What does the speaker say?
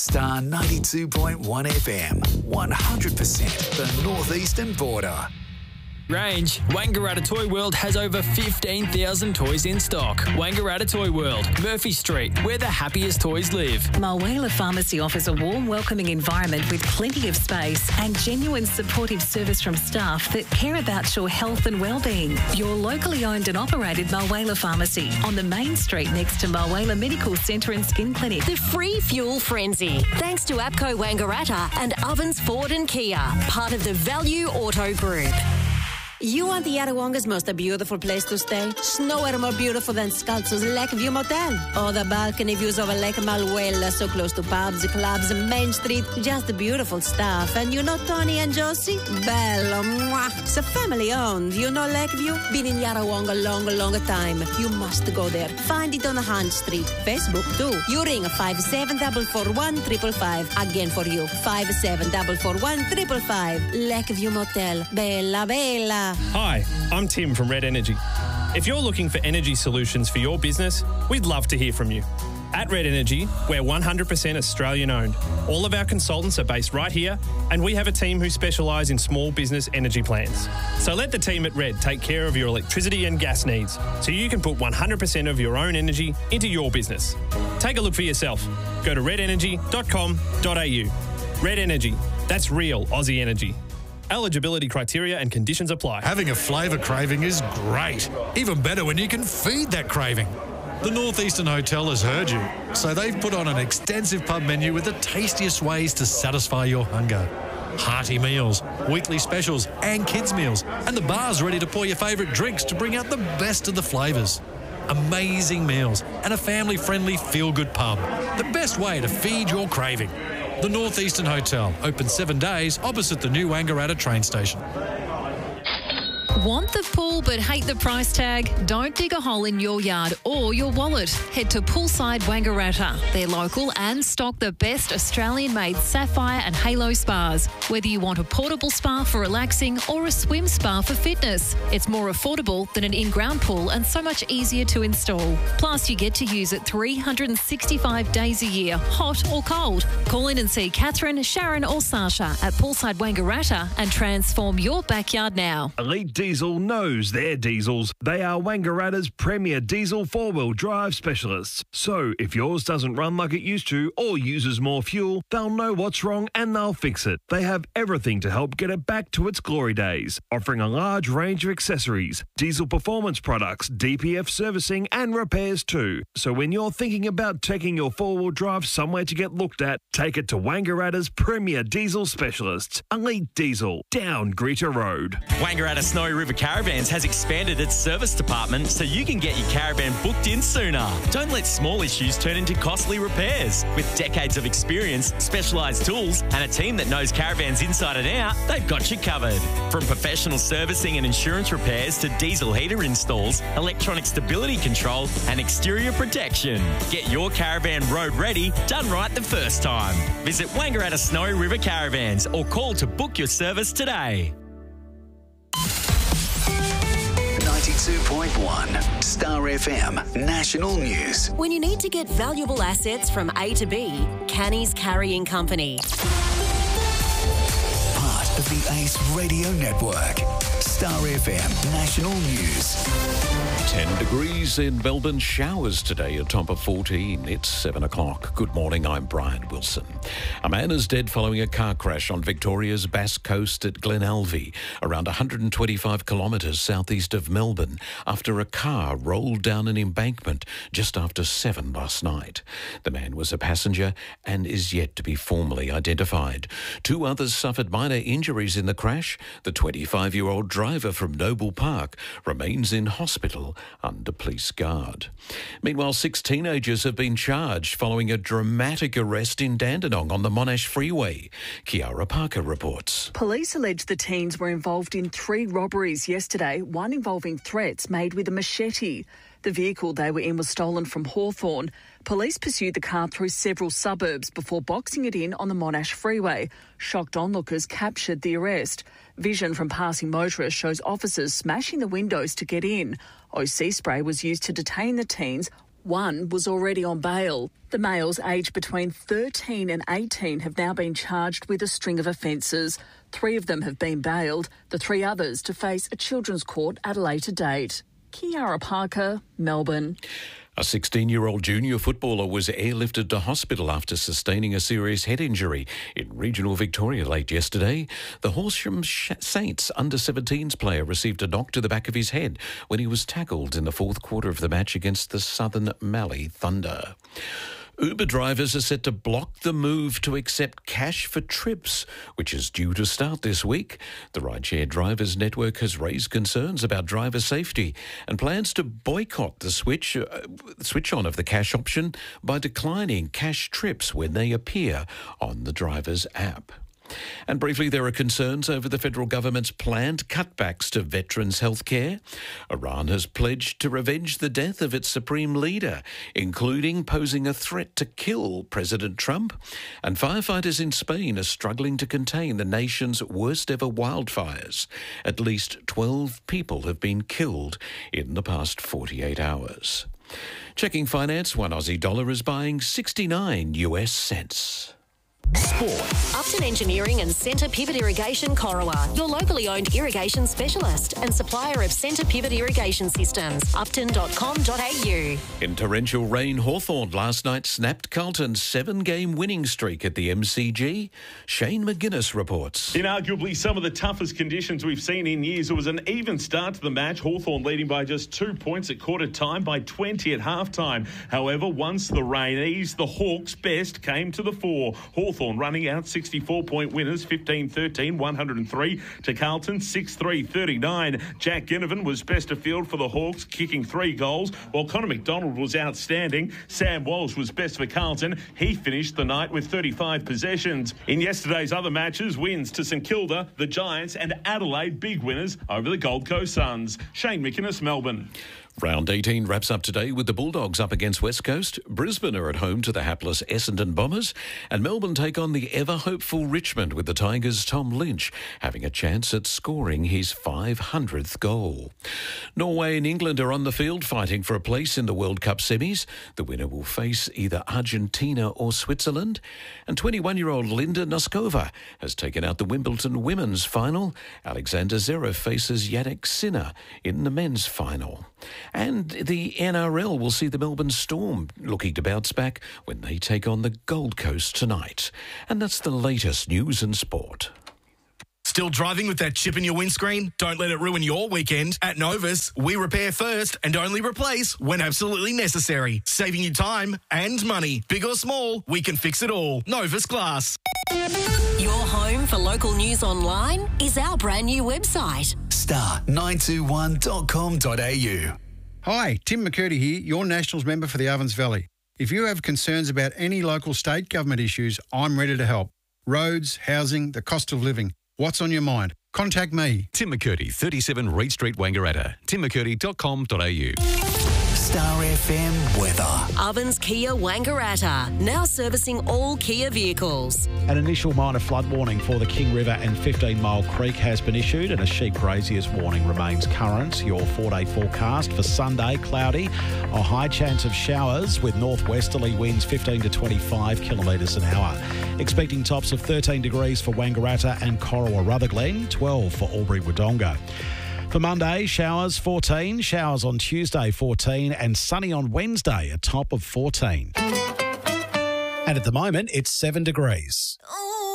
Star 92.1 FM, 100% the northeastern border. Range. Wangaratta Toy World has over 15,000 toys in stock. Wangaratta Toy World, Murphy Street, where the happiest toys live. Mulwala Pharmacy offers a warm, welcoming environment with plenty of space and genuine supportive service from staff that care about your health and well-being. Your locally owned and operated Mulwala Pharmacy on the main street next to Mulwala Medical Centre and Skin Clinic. The free fuel frenzy, thanks to APCO Wangaratta and Ovens Ford and Kia, part of the Value Auto Group. You want the Yarrawonga's most beautiful place to stay? Nowhere more beautiful than Scalzo's Lakeview Motel. Oh, the balcony views over Lake Mulwala, so close to pubs, clubs, Main Street. Just beautiful stuff. And you know Tony and Josie? Bello, mwah. It's a family owned. You know Lakeview? Been in Yarrawonga long time. You must go there. Find it on Hunt Street. Facebook too. You ring 57441555. Again for you. 57441555. Lakeview Motel. Bella. Hi, I'm Tim from Red Energy. If you're looking for energy solutions for your business, we'd love to hear from you. At Red Energy, we're 100% Australian owned. All of our consultants are based right here, and we have a team who specialise in small business energy plans. So let the team at Red take care of your electricity and gas needs, so you can put 100% of your own energy into your business. Take a look for yourself. Go to redenergy.com.au. Red Energy, that's real Aussie energy. Eligibility criteria and conditions apply. Having a flavour craving is great. Even better when you can feed that craving. The Northeastern Hotel has heard you, so they've put on an extensive pub menu with the tastiest ways to satisfy your hunger. Hearty meals, weekly specials and kids meals, and the bar's ready to pour your favourite drinks to bring out the best of the flavours. Amazing meals and a family-friendly feel-good pub. The best way to feed your craving. The Northeastern Hotel, open 7 days opposite the new Wangaratta train station. Want the pool but hate the price tag? Don't dig a hole in your yard or your wallet. Head to Poolside Wangaratta. They're local and stock the best Australian-made Sapphire and Halo spas. Whether you want a portable spa for relaxing or a swim spa for fitness, it's more affordable than an in-ground pool and so much easier to install. Plus, you get to use it 365 days a year, hot or cold. Call in and see Catherine, Sharon or Sasha at Poolside Wangaratta and transform your backyard now. Elite Diesel knows their diesels. They are Wangaratta's premier diesel four-wheel drive specialists. So if yours doesn't run like it used to or uses more fuel, they'll know what's wrong and they'll fix it. They have everything to help get it back to its glory days, offering a large range of accessories, diesel performance products, DPF servicing and repairs too. So when you're thinking about taking your four-wheel drive somewhere to get looked at, take it to Wangaratta's premier diesel specialists, Elite Diesel, down Greta Road. Wangaratta Snowy River Caravans has expanded its service department so you can get your caravan booked in sooner. Don't let small issues turn into costly repairs. With decades of experience, specialised tools and a team that knows caravans inside and out, they've got you covered. From professional servicing and insurance repairs to diesel heater installs, electronic stability control and exterior protection. Get your caravan road ready, done right the first time. Visit Wangaratta Snowy River Caravans or call to book your service today. 92.1 Star FM National News. When you need to get valuable assets from A to B, Canny's Carrying Company. Part of the Ace Radio Network. Star FM National News. 10 degrees in Melbourne, showers today, a top of 14. It's 7 o'clock. Good morning, I'm Brian Wilson. A man is dead following a car crash on Victoria's Bass Coast at Glenalvie, around 125 kilometres southeast of Melbourne, after a car rolled down an embankment just after 7 last night. The man was a passenger and is yet to be formally identified. 2 others suffered minor injuries in the crash. The 25-year-old driver from Noble Park remains in hospital under police guard. Meanwhile, 6 teenagers have been charged following a dramatic arrest in Dandenong on the Monash Freeway. Kiara Parker reports. Police allege the teens were involved in 3 robberies yesterday, one involving threats made with a machete. The vehicle they were in was stolen from Hawthorn. Police pursued the car through several suburbs before boxing it in on the Monash Freeway. Shocked onlookers captured the arrest. Vision from passing motorists shows officers smashing the windows to get in. OC spray was used to detain the teens One was already on bail. The males aged between 13 and 18 have now been charged with a string of offences. 3 of them have been bailed, the 3 others to face a children's court at a later date. Kiara Parker, Melbourne. A 16-year-old junior footballer was airlifted to hospital after sustaining a serious head injury in regional Victoria late yesterday. The Horsham Saints under-17s player received a knock to the back of his head when he was tackled in the fourth quarter of the match against the Southern Mallee Thunder. Uber drivers are set to block the move to accept cash for trips, which is due to start this week. The rideshare drivers network has raised concerns about driver safety and plans to boycott the switch on of the cash option by declining cash trips when they appear on the driver's app. And briefly, there are concerns over the federal government's planned cutbacks to veterans' health care. Iran has pledged to revenge the death of its supreme leader, including posing a threat to kill President Trump. And firefighters in Spain are struggling to contain the nation's worst ever wildfires. At least 12 people have been killed in the past 48 hours. Checking finance, one Aussie dollar is buying 69 US cents. Sport. Upton Engineering and Centre Pivot Irrigation Corowa, your locally owned irrigation specialist and supplier of centre pivot irrigation systems. upton.com.au. In torrential rain, Hawthorn last night snapped Carlton's 7-game winning streak at the MCG. Shane McGuinness reports. In arguably some of the toughest conditions we've seen in years, it was an even start to the match. Hawthorn leading by just 2 points at quarter time, by 20 at half-time. However, once the rain eased, the Hawks' best came to the fore. Hawthorn running out 64-point winners, 15-13, 103 to Carlton, 6-3, 39. Jack Ginnivan was best of field for the Hawks, kicking 3 goals, while Connor McDonald was outstanding. Sam Walsh was best for Carlton. He finished the night with 35 possessions. In yesterday's other matches, wins to St Kilda, the Giants and Adelaide, big winners over the Gold Coast Suns. Shane McInnes, Melbourne. Round 18 wraps up today with the Bulldogs up against West Coast. Brisbane are at home to the hapless Essendon Bombers. And Melbourne take on the ever-hopeful Richmond with the Tigers' Tom Lynch having a chance at scoring his 500th goal. Norway and England are on the field fighting for a place in the World Cup semis. The winner will face either Argentina or Switzerland. And 21-year-old Linda Noskova has taken out the Wimbledon women's final. Alexander Zverev faces Jannik Sinner in the men's final. And the NRL will see the Melbourne Storm looking to bounce back when they take on the Gold Coast tonight. And that's the latest news and sport. Still driving with that chip in your windscreen? Don't let it ruin your weekend. At Novus, we repair first and only replace when absolutely necessary. Saving you time and money. Big or small, we can fix it all. Novus Glass. Your home for local news online is our brand new website. star921.com.au. Hi, Tim McCurdy here, your Nationals member for the Ovens Valley. If you have concerns about any local state government issues, I'm ready to help. Roads, housing, the cost of living. What's on your mind? Contact me. Tim McCurdy, 37 Reed Street, Wangaratta. timmccurdy.com.au. Star FM weather. Ovens Kia Wangaratta, now servicing all Kia vehicles. An initial minor flood warning for the King River and 15 Mile Creek has been issued, and a sheep graziers warning remains current. Your 4-day forecast for Sunday, cloudy, a high chance of showers with northwesterly winds 15 to 25 kilometres an hour. Expecting tops of 13 degrees for Wangaratta and Corowa Rutherglen, 12 for Albury Wodonga. For Monday, showers 14, showers on Tuesday 14 and sunny on Wednesday, a top of 14. And at the moment, it's 7 degrees.